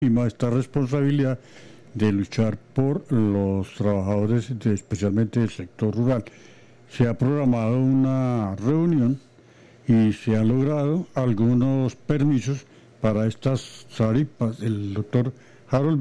esta responsabilidad de luchar por los trabajadores, especialmente del sector rural. Se ha programado una reunión y se han logrado algunos permisos para estas taripas. El doctor Harold